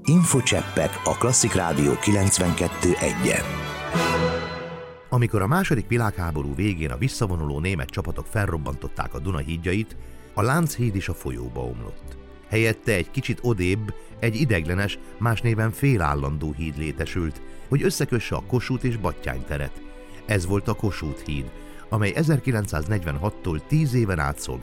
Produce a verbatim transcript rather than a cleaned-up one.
Infocseppek a Klasszik Rádió kilencvenkettő egyen. Amikor a második világháború végén a visszavonuló német csapatok felrobbantották a Duna hídjait, a Lánchíd is a folyóba omlott. Helyette egy kicsit odébb egy ideiglenes, más néven félállandó híd létesült, hogy összekösse a Kossuth és Batthyány teret. Ez volt a Kossuth híd, amely ezerkilencszáznegyvenhattól tíz éven át szolgált